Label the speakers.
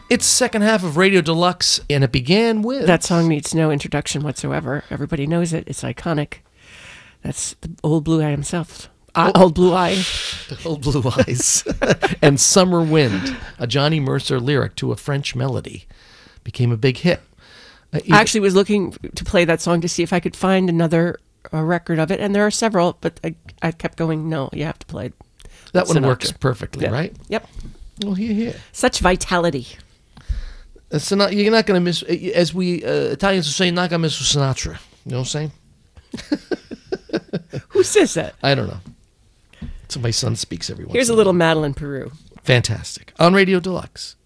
Speaker 1: It's second half of Radio Deluxe, and it began with...
Speaker 2: That song needs no introduction whatsoever. Everybody knows it. It's iconic. That's the Old Blue Eye himself. Old Blue Eye.
Speaker 1: Old Blue Eyes. And Summer Wind, a Johnny Mercer lyric to a French melody, became a big hit.
Speaker 2: I actually was looking to play that song to see if I could find another record of it, and there are several, but I kept going, no, you have to play
Speaker 1: that one
Speaker 2: Sinatra.
Speaker 1: Works perfectly, right?
Speaker 2: Yep.
Speaker 1: Well, here.
Speaker 2: Such vitality.
Speaker 1: You're not going to miss, as we Italians will say, you're not going to miss Sinatra. You know what I'm saying?
Speaker 2: Who says that?
Speaker 1: I don't know. So my son speaks every once
Speaker 2: Here's
Speaker 1: in
Speaker 2: a little Madeline Peru.
Speaker 1: Fantastic. On Radio Deluxe.